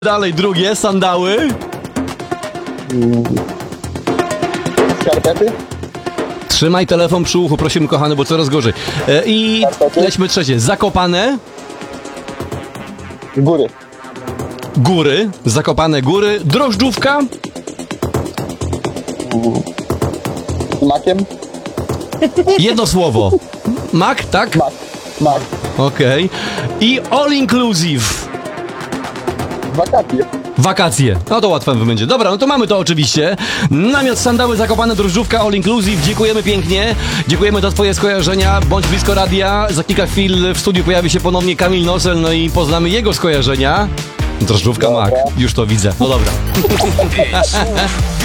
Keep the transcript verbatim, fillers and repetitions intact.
Dalej, drugie, sandały. Skarpety? Trzymaj telefon przy uchu, prosimy kochany, bo coraz gorzej. E, I Skarpety? lećmy trzecie. Zakopane Góry. góry. Zakopane góry. Drożdżówka. Z makiem? Jedno słowo. Mak, tak? Mak. Mak. Okej. I all inclusive. Wakacje. Wakacje. No to łatwe będzie. Dobra, no to mamy to oczywiście. Namiot, sandały, zakopane, drożdżówka, all inclusive. Dziękujemy pięknie. Dziękujemy za twoje skojarzenia. Bądź blisko radia. Za kilka chwil w studiu pojawi się ponownie Kamil Nosel, no i poznamy jego skojarzenia. Drożdżówka, Dobra. mak. Już to widzę. No dobra.